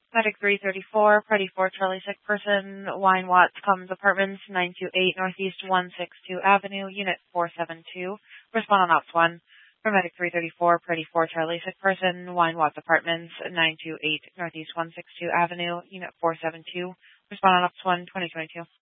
Medic 334, Party 4, Charlie Sick Person, Wine Watts Commons Apartments, 928 Northeast 162 Avenue, Unit 472. Respond on Ops 1. For Medic 334, Party 4, Charlie Sick Person, Wine Watts Apartments, 928 Northeast 162 Avenue, Unit 472. Respond on Ops 1, 2022.